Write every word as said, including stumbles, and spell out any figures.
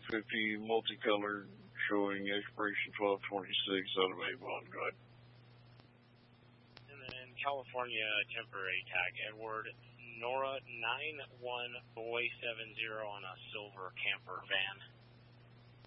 fifty multicolored showing expiration twelve twenty-six out of Avon. Go ahead. And then California temporary tag Edward Nora nine one boy seven zero on a silver camper van.